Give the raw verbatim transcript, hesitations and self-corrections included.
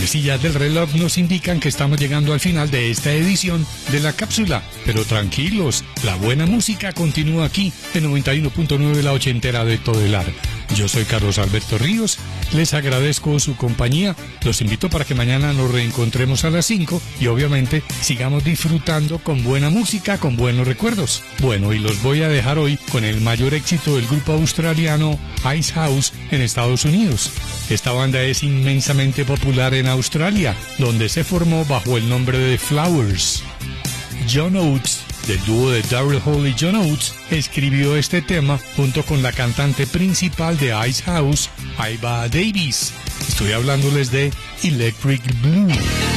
manecillas del reloj nos indican que estamos llegando al final de esta edición de La Cápsula. Pero tranquilos, la buena música continúa aquí en noventa y uno punto nueve, la ochentera de Todelar. Yo soy Carlos Alberto Ríos, les agradezco su compañía, los invito para que mañana nos reencontremos a las cinco y obviamente sigamos disfrutando con buena música, con buenos recuerdos. Bueno, y los voy a dejar hoy con el mayor éxito del grupo australiano Ice House en Estados Unidos. Esta banda es inmensamente popular en Australia, donde se formó bajo el nombre de The Flowers. John Oates, del dúo de Daryl Hall y John Oates, escribió este tema junto con la cantante principal de Ice House, Iva Davis. Estoy hablándoles de Electric Blue.